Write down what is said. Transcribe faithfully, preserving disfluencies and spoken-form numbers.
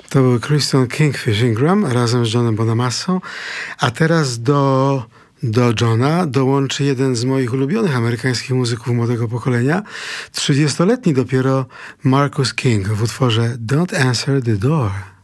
To był Kristen Kingfish Ingram razem z Johnem Bonamassą, a teraz do, do Johna dołączy jeden z moich ulubionych amerykańskich muzyków młodego pokolenia, trzydziestoletni dopiero Marcus King w utworze Don't Answer the Door.